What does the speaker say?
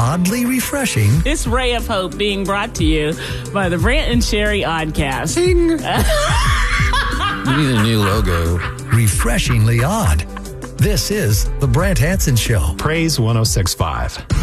oddly refreshing. This ray of hope being brought to you by the Brant and Sherry Oddcast. We need a new logo. Refreshingly odd. This is The Brant Hansen Show. Praise 106.5.